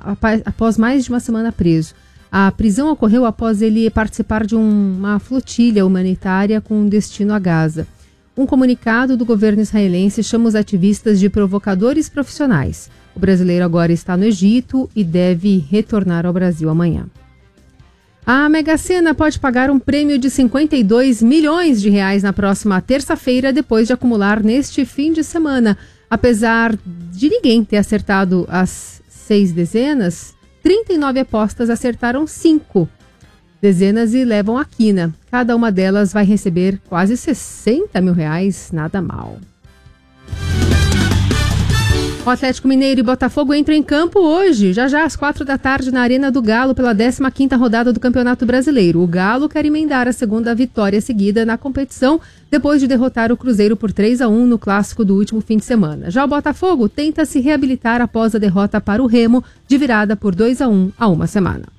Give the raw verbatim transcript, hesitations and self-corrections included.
após mais de uma semana preso. A prisão ocorreu após ele participar de um, uma flotilha humanitária com destino a Gaza. Um comunicado do governo israelense chama os ativistas de provocadores profissionais. O brasileiro agora está no Egito e deve retornar ao Brasil amanhã. A Mega Sena pode pagar um prêmio de cinquenta e dois milhões de reais na próxima terça-feira, depois de acumular neste fim de semana. Apesar de ninguém ter acertado as seis dezenas, trinta e nove apostas acertaram cinco dezenas e levam a quina. Cada uma delas vai receber quase sessenta mil reais, nada mal. O Atlético Mineiro e Botafogo entram em campo hoje, já já às quatro da tarde, na Arena do Galo, pela décima quinta rodada do Campeonato Brasileiro. O Galo quer emendar a segunda vitória seguida na competição, depois de derrotar o Cruzeiro por três a um no clássico do último fim de semana. Já o Botafogo tenta se reabilitar após a derrota para o Remo, de virada por dois a um há uma semana.